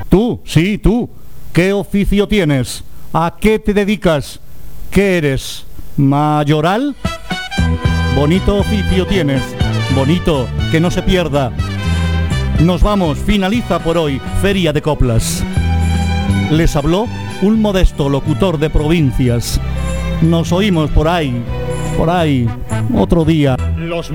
Tú, sí, tú. ¿Qué oficio tienes? ¿A qué te dedicas? ¿Qué eres? ¿Mayoral? Bonito oficio tienes. Bonito, que no se pierda. Nos vamos, finaliza por hoy Feria de Coplas. Les habló un modesto locutor de provincias. Nos oímos por ahí, otro día. Los